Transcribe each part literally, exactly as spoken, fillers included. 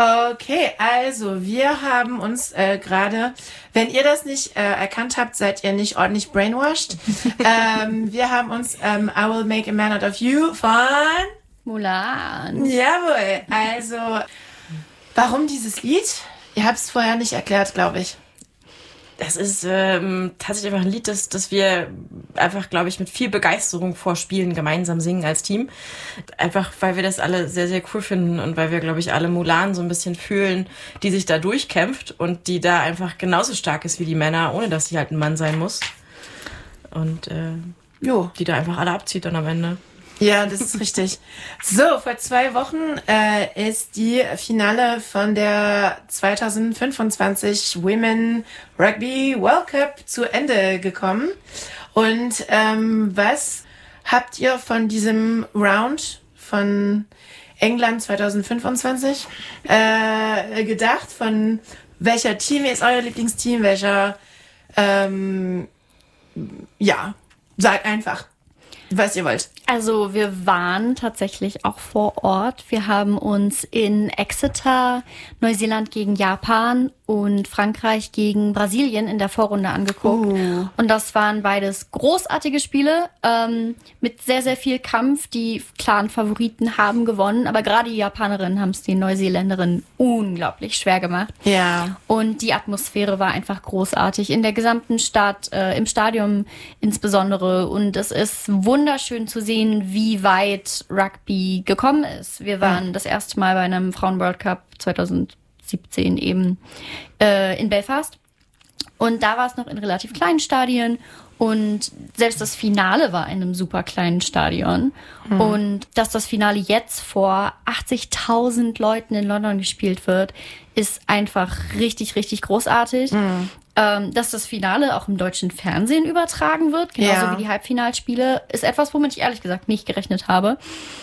Okay, also wir haben uns äh, gerade, wenn ihr das nicht äh, erkannt habt, seid ihr nicht ordentlich brainwashed. ähm, wir haben uns ähm, I Will Make a Man Out of You von Mulan. Jawohl, also warum dieses Lied? Ihr habt es vorher nicht erklärt, glaube ich. Das ist ähm, tatsächlich einfach ein Lied, das, das wir einfach, glaube ich, mit viel Begeisterung vor Spielen gemeinsam singen als Team. Einfach, weil wir das alle sehr, sehr cool finden und weil wir, glaube ich, alle Mulan so ein bisschen fühlen, die sich da durchkämpft und die da einfach genauso stark ist wie die Männer, ohne dass sie halt ein Mann sein muss. Und äh, jo. die da einfach alle abzieht dann am Ende. Ja, das ist richtig. So, vor zwei Wochen äh, ist die Finale von der zwanzig fünfundzwanzig Women Rugby World Cup zu Ende gekommen. Und ähm, was habt ihr von diesem Round von England zwanzig fünfundzwanzig äh, gedacht? Von welcher Team ist euer Lieblingsteam? Welcher, ähm, ja, sagt einfach, was ihr wollt. Also wir waren tatsächlich auch vor Ort. Wir haben uns in Exeter Neuseeland gegen Japan und Frankreich gegen Brasilien in der Vorrunde angeguckt. Uh. Und das waren beides großartige Spiele ähm, mit sehr, sehr viel Kampf. Die klaren Favoriten haben gewonnen, aber gerade die Japanerinnen haben es den Neuseeländerinnen unglaublich schwer gemacht. Ja. Und die Atmosphäre war einfach großartig in der gesamten Stadt, äh, im Stadion insbesondere. Und es ist wunderschön zu sehen, wie weit Rugby gekommen ist. Wir waren ja. das erste Mal bei einem Frauen-World Cup zwanzig siebzehn eben äh, in Belfast. Und da war es noch in relativ kleinen Stadien. Und selbst das Finale war in einem super kleinen Stadion. Mhm. Und dass das Finale jetzt vor achtzigtausend Leuten in London gespielt wird, ist einfach richtig, richtig großartig. Mhm. Ähm, dass das Finale auch im deutschen Fernsehen übertragen wird, genauso ja. wie die Halbfinalspiele, ist etwas, womit ich ehrlich gesagt nicht gerechnet habe.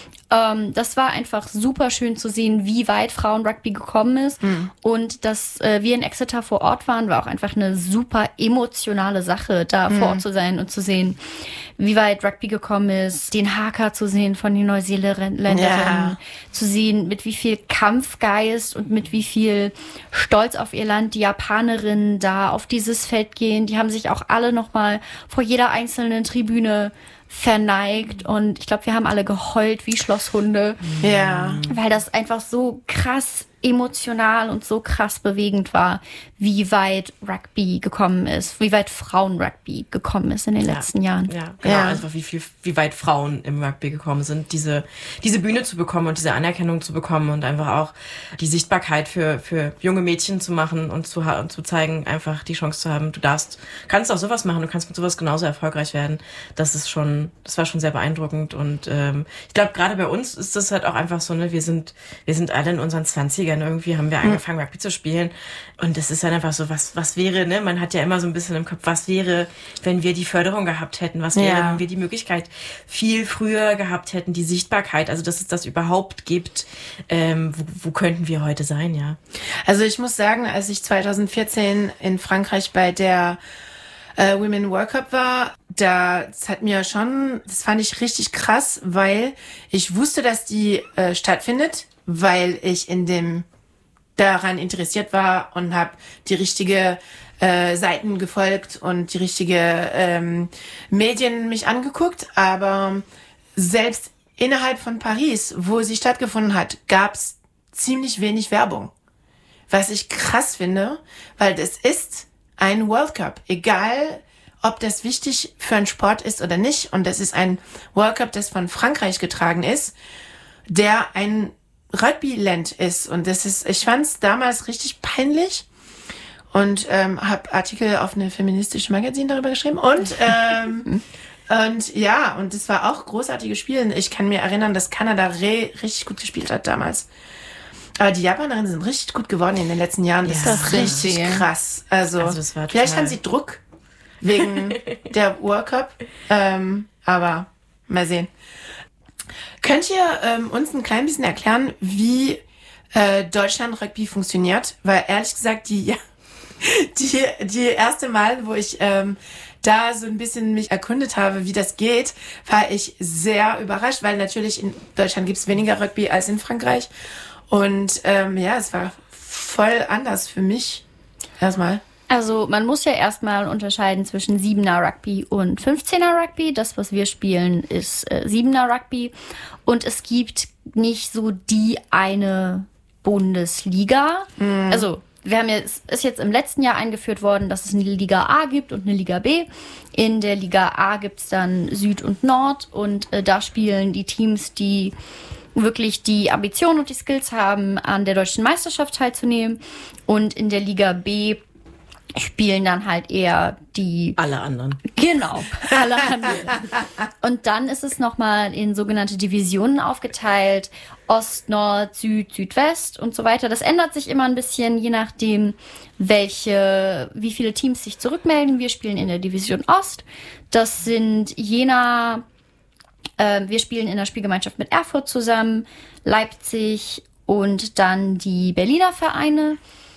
Ähm, das war einfach super schön zu sehen, wie weit Frauen-Rugby gekommen ist. Mhm. Und dass äh, wir in Exeter vor Ort waren, war auch einfach eine super emotionale Sache, da mhm. vor Ort zu sein und zu sehen, wie weit Rugby gekommen ist, den Haka zu sehen von den Neuseeländerinnen, ja. zu sehen, mit wie viel Kampfgeist und mit wie viel Stolz auf ihr Land die Japanerinnen da auf dieses Feld gehen. Die haben sich auch alle nochmal vor jeder einzelnen Tribüne verneigt und ich glaube, wir haben alle geheult wie Schlosshunde. Ja. Weil das einfach so krass emotional und so krass bewegend war, wie weit Rugby gekommen ist, wie weit Frauen-Rugby gekommen ist in den ja. letzten Jahren. Ja, genau. Ja. Einfach wie viel, wie weit Frauen im Rugby gekommen sind, diese, diese Bühne zu bekommen und diese Anerkennung zu bekommen und einfach auch die Sichtbarkeit für, für junge Mädchen zu machen und zu, und zu zeigen, einfach die Chance zu haben, du darfst, kannst auch sowas machen, du kannst mit sowas genauso erfolgreich werden. Das ist schon, das war schon sehr beeindruckend und ähm, ich glaube, gerade bei uns ist das halt auch einfach so, ne, wir sind, wir sind alle in unseren zwanzigern. Irgendwie haben wir angefangen, Rugby zu spielen. Und das ist dann einfach so, was, was wäre, ne? Man hat ja immer so ein bisschen im Kopf, was wäre, wenn wir die Förderung gehabt hätten? Was wäre, ja. wenn wir die Möglichkeit viel früher gehabt hätten, die Sichtbarkeit, also dass es das überhaupt gibt? Ähm, wo, wo könnten wir heute sein, ja? Also ich muss sagen, als ich zwanzig vierzehn in Frankreich bei der äh, Women World Cup war, da, das hat mir schon, das fand ich richtig krass, weil ich wusste, dass die äh, stattfindet, weil ich in dem daran interessiert war und habe die richtige äh, Seiten gefolgt und die richtige ähm, Medien mich angeguckt. Aber selbst innerhalb von Paris, wo sie stattgefunden hat, gab es ziemlich wenig Werbung. Was ich krass finde, weil das ist ein World Cup. Egal, ob das wichtig für einen Sport ist oder nicht. Und das ist ein World Cup, das von Frankreich getragen ist, der ein Rugby-Land ist. Und das ist, ich fand es damals richtig peinlich und ähm, habe Artikel auf eine feministische Magazin darüber geschrieben. Und ähm, und ja, und es war auch großartiges Spielen. Ich kann mir erinnern, dass Kanada re- richtig gut gespielt hat damals. Aber die Japanerinnen sind richtig gut geworden in den letzten Jahren. Das ja, ist richtig ja. krass. Also, also das war vielleicht haben sie Druck wegen der World Cup. Ähm, aber mal sehen. Könnt ihr ähm, uns ein klein bisschen erklären, wie äh, Deutschland Rugby funktioniert? Weil ehrlich gesagt, die, die, die erste Mal, wo ich ähm, da so ein bisschen mich erkundet habe, wie das geht, war ich sehr überrascht, weil natürlich in Deutschland gibt es weniger Rugby als in Frankreich. Und ähm, ja, es war voll anders für mich. Erstmal. Also man muss ja erstmal unterscheiden zwischen Siebener Rugby und fünfzehner Rugby. Das, was wir spielen, ist äh, Siebener Rugby. Und es gibt nicht so die eine Bundesliga. Mhm. Also wir haben jetzt, ist jetzt im letzten Jahr eingeführt worden, dass es eine Liga A gibt und eine Liga B. In der Liga A gibt es dann Süd und Nord und äh, da spielen die Teams, die wirklich die Ambition und die Skills haben, an der deutschen Meisterschaft teilzunehmen. Und in der Liga B spielen dann halt eher die... Alle anderen. Genau, alle anderen. Und dann ist es nochmal in sogenannte Divisionen aufgeteilt. Ost, Nord, Süd, Südwest und so weiter. Das ändert sich immer ein bisschen, je nachdem, welche, wie viele Teams sich zurückmelden. Wir spielen in der Division Ost. Das sind Jena... Wir spielen in der Spielgemeinschaft mit Erfurt zusammen, Leipzig und dann die Berliner Vereine.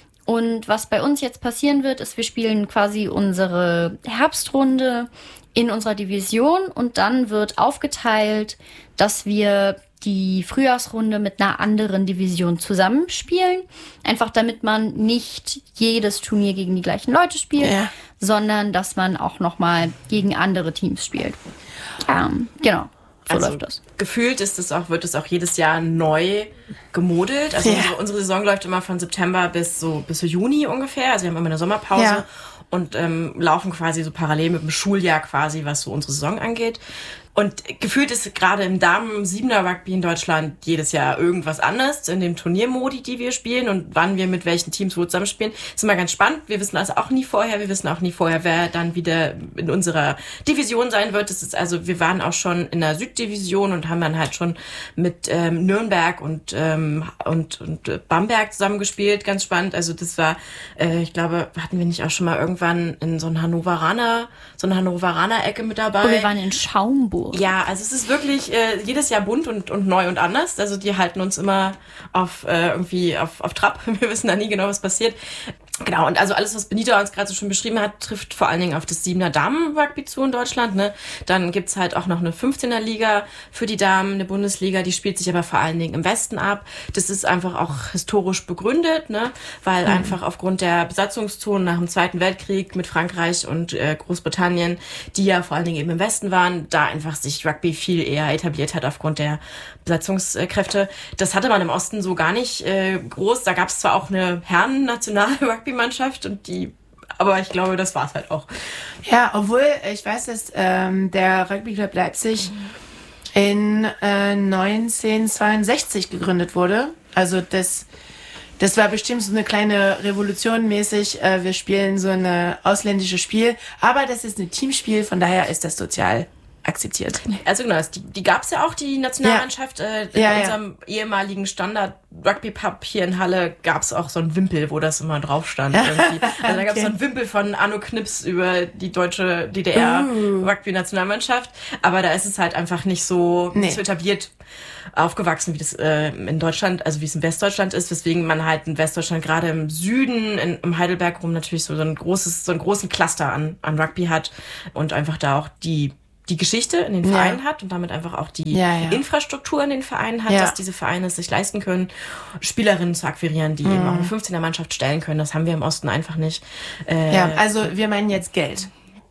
Und was bei uns jetzt passieren wird, ist, wir spielen quasi unsere Herbstrunde in unserer Division und dann wird aufgeteilt, dass wir die Frühjahrsrunde mit einer anderen Division zusammenspielen. Einfach damit man nicht jedes Turnier gegen die gleichen Leute spielt, ja. sondern dass man auch nochmal gegen andere Teams spielt. Ähm, genau. So also läuft das. Gefühlt ist es auch, wird es auch jedes Jahr neu gemodelt. Also ja. unsere, unsere Saison läuft immer von September bis so bis so Juni ungefähr. Also wir haben immer eine Sommerpause ja. und ähm, laufen quasi so parallel mit dem Schuljahr quasi, was so unsere Saison angeht. Und gefühlt ist gerade im Damen-Siebener-Rugby in Deutschland jedes Jahr irgendwas anderes in dem Turniermodi, die wir spielen und wann wir mit welchen Teams wo zusammenspielen. Ist immer ganz spannend. Wir wissen also auch nie vorher, wir wissen auch nie vorher, wer dann wieder in unserer Division sein wird. Das ist also, wir waren auch schon in der Süddivision und haben dann halt schon mit ähm, Nürnberg und, ähm, und, und Bamberg zusammengespielt. Ganz spannend. Also das war, äh, ich glaube, hatten wir nicht auch schon mal irgendwann in so ein Hannoveraner, so eine Hannoveraner-Ecke mit dabei? Oh, wir waren in Schaumburg. Ja, also es ist wirklich äh, jedes Jahr bunt und, und neu und anders. Also die halten uns immer auf äh, irgendwie auf, auf Trab. Wir wissen da nie genau, was passiert. Genau, und also alles, was Benita uns gerade so schon beschrieben hat, trifft vor allen Dingen auf das Siebener Damen-Rugby zu in Deutschland. Ne? Dann gibt's halt auch noch eine fünfzehner Liga für die Damen, eine Bundesliga, die spielt sich aber vor allen Dingen im Westen ab. Das ist einfach auch historisch begründet, ne? weil mhm. einfach aufgrund der Besatzungszonen nach dem Zweiten Weltkrieg mit Frankreich und äh, Großbritannien, die ja vor allen Dingen eben im Westen waren, da einfach sich Rugby viel eher etabliert hat aufgrund der Besatzungskräfte. Das hatte man im Osten so gar nicht äh, groß. Da gab's zwar auch eine Herren-National-Rugby-Mannschaft und die, aber ich glaube, das war's halt auch. Ja, obwohl ich weiß, dass ähm, der Rugby Club Leipzig mhm. in äh, neunzehnhundertzweiundsechzig gegründet wurde. Also das, das war bestimmt so eine kleine Revolution mäßig. Äh, wir spielen so ein ausländisches Spiel, aber das ist ein Teamspiel, von daher ist das sozial akzeptiert. Also genau, die, die gab es ja auch, die Nationalmannschaft. Ja. Äh, in ja, unserem ja. ehemaligen Standard-Rugby-Pub hier in Halle gab es auch so einen Wimpel, wo das immer drauf stand. Irgendwie. Also da gab es okay. so einen Wimpel von Arno Knips über die deutsche D D R-Rugby-Nationalmannschaft. Aber da ist es halt einfach nicht so, nee. nicht so etabliert aufgewachsen, wie das äh, in Deutschland, also wie es in Westdeutschland ist, weswegen man halt in Westdeutschland gerade im Süden, in, im Heidelberg rum natürlich so, so ein großes, so einen großen Cluster an, an Rugby hat und einfach da auch die die Geschichte in den Vereinen ja. hat und damit einfach auch die ja, ja. Infrastruktur in den Vereinen hat, ja. dass diese Vereine es sich leisten können, Spielerinnen zu akquirieren, die mhm. eben auch eine fünfzehner-Mannschaft stellen können. Das haben wir im Osten einfach nicht. Äh, ja, also wir meinen jetzt Geld.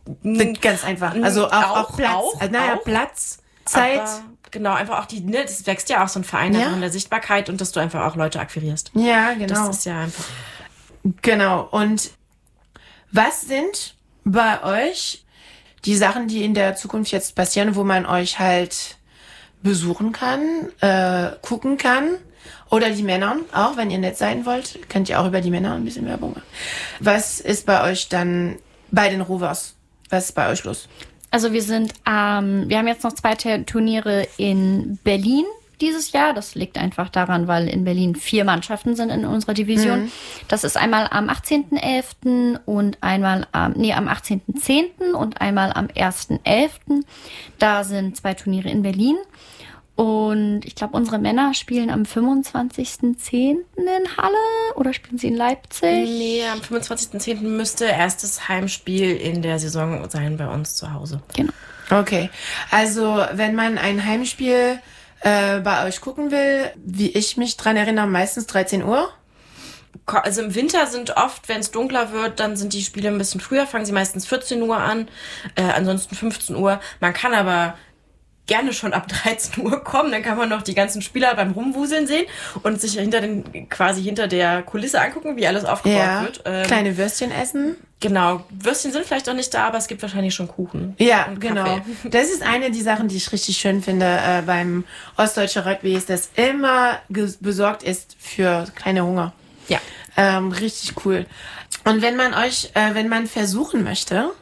Ganz einfach. Also auch, auch, auch Platz. Auch, also, naja, auch, Platz, Zeit. Aber genau, einfach auch die, ne, das wächst ja auch so ein Verein ja. in der Sichtbarkeit und dass du einfach auch Leute akquirierst. Ja, genau. Das ist ja einfach. Genau. Und was sind bei euch die Sachen, die in der Zukunft jetzt passieren, wo man euch halt besuchen kann, äh, gucken kann? Oder die Männer auch, wenn ihr nett sein wollt, könnt ihr auch über die Männer ein bisschen Werbung machen. Was ist bei euch dann bei den Rovers? Was ist bei euch los? Also wir sind, ähm, wir haben jetzt noch zwei Turniere in Berlin dieses Jahr. Das liegt einfach daran, weil in Berlin vier Mannschaften sind in unserer Division. Mhm. Das ist einmal am achtzehnten elften und einmal am, nee, am achtzehnten zehnten und einmal am ersten elften Da sind zwei Turniere in Berlin. Und ich glaube, unsere Männer spielen am fünfundzwanzigsten zehnten in Halle oder spielen sie in Leipzig? Nee, am fünfundzwanzigsten zehnten müsste erstes Heimspiel in der Saison sein bei uns zu Hause. Genau. Okay, also wenn man ein Heimspiel äh, bei euch gucken will, wie ich mich dran erinnere, meistens dreizehn Uhr. Also im Winter sind oft, wenn es dunkler wird, dann sind die Spiele ein bisschen früher, fangen sie meistens vierzehn Uhr an, äh, ansonsten fünfzehn Uhr. Man kann aber gerne schon ab dreizehn Uhr kommen, dann kann man noch die ganzen Spieler beim Rumwuseln sehen und sich hinter den, quasi hinter der Kulisse angucken, wie alles aufgebaut Ja, wird. Ähm, kleine Würstchen essen. Genau, Würstchen sind vielleicht auch nicht da, aber es gibt wahrscheinlich schon Kuchen. Ja, und genau. Kaffee. Das ist eine der Sachen, die ich richtig schön finde äh, beim Ostdeutscher Rugby, ist, dass immer ges- besorgt ist für kleine Hunger. Ja. Ähm, richtig cool. Und wenn man euch, äh, wenn man versuchen möchte,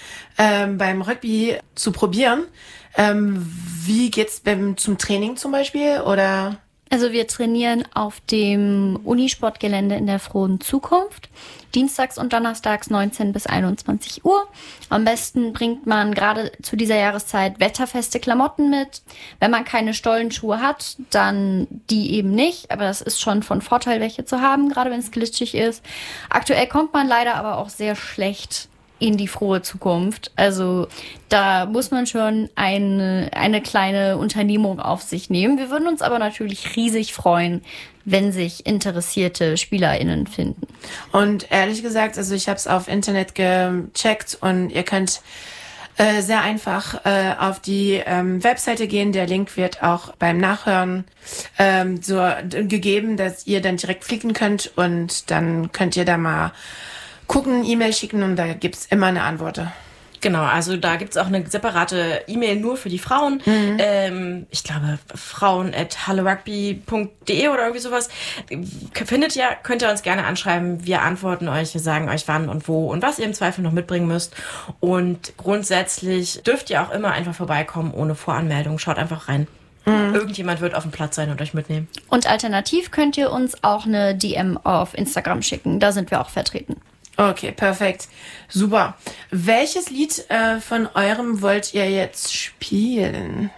ähm, beim Rugby zu probieren, ähm, wie geht's beim, zum Training zum Beispiel? Oder? Also wir trainieren auf dem Unisportgelände in der Frohen Zukunft. Dienstags und donnerstags neunzehn bis einundzwanzig Uhr. Am besten bringt man gerade zu dieser Jahreszeit wetterfeste Klamotten mit. Wenn man keine Stollenschuhe hat, dann die eben nicht. Aber das ist schon von Vorteil, welche zu haben, gerade wenn es glitschig ist. Aktuell kommt man leider aber auch sehr schlecht in die frohe Zukunft. Also da muss man schon eine, eine kleine Unternehmung auf sich nehmen. Wir würden uns aber natürlich riesig freuen, wenn sich interessierte SpielerInnen finden. Und ehrlich gesagt, also ich habe es auf Internet gecheckt und ihr könnt äh, sehr einfach äh, auf die ähm, Webseite gehen. Der Link wird auch beim Nachhören ähm, so d- gegeben, dass ihr dann direkt klicken könnt und dann könnt ihr da mal gucken, E-Mail schicken und da gibt's immer eine Antwort. Genau, also da gibt's auch eine separate E-Mail nur für die Frauen. Mhm. Ähm, ich glaube, frauen at hallorugby punkt de oder irgendwie sowas. Findet ihr, könnt ihr uns gerne anschreiben. Wir antworten euch, wir sagen euch wann und wo und was ihr im Zweifel noch mitbringen müsst. Und grundsätzlich dürft ihr auch immer einfach vorbeikommen ohne Voranmeldung. Schaut einfach rein. Mhm. Irgendjemand wird auf dem Platz sein und euch mitnehmen. Und alternativ könnt ihr uns auch eine D M auf Instagram schicken. Da sind wir auch vertreten. Okay, perfekt. Super. Welches Lied äh, von eurem wollt ihr jetzt spielen?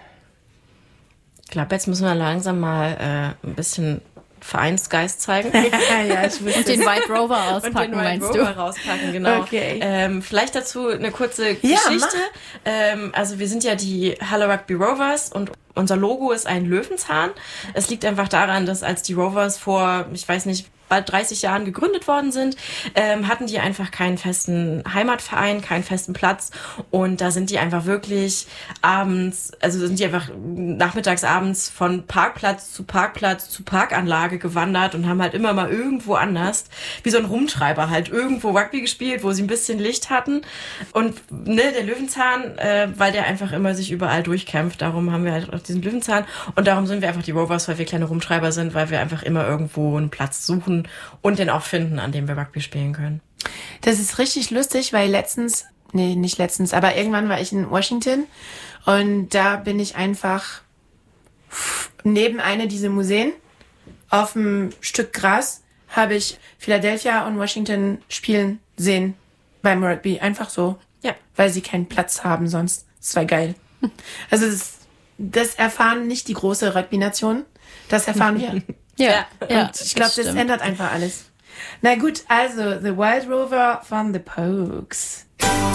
Ich glaube, jetzt müssen wir langsam mal äh, ein bisschen Vereinsgeist zeigen. Ja, ich wusste Und den White Rover auspacken, und den White meinst Rover du? rauspacken, genau. Okay. Ähm, vielleicht dazu eine kurze Ja, Geschichte. Ähm, also wir sind ja die Halle Rugby Rovers und unser Logo ist ein Löwenzahn. Es liegt einfach daran, dass als die Rovers vor, ich weiß nicht, bald dreißig Jahren gegründet worden sind, ähm, hatten die einfach keinen festen Heimatverein, keinen festen Platz und da sind die einfach wirklich abends, also sind die einfach nachmittags, abends von Parkplatz zu Parkplatz zu Parkanlage gewandert und haben halt immer mal irgendwo anders, wie so ein Rumtreiber halt, irgendwo Rugby gespielt, wo sie ein bisschen Licht hatten und ne, der Löwenzahn, äh, weil der einfach immer sich überall durchkämpft, darum haben wir halt auch diesen Löwenzahn und darum sind wir einfach die Rovers, weil wir kleine Rumtreiber sind, weil wir einfach immer irgendwo einen Platz suchen und den auch finden, an dem wir Rugby spielen können. Das ist richtig lustig, weil letztens, nee, nicht letztens, aber irgendwann war ich in Washington und da bin ich einfach neben einer dieser Museen auf einem Stück Gras habe ich Philadelphia und Washington spielen sehen beim Rugby. Einfach so. Ja. Weil sie keinen Platz haben sonst. Das war geil. Also das, das erfahren nicht die große Rugby-Nation, das erfahren wir. Ja, ja, Und ich glaube, das stimmt. ändert einfach alles. Na gut, also The Wild Rover von The Pogues.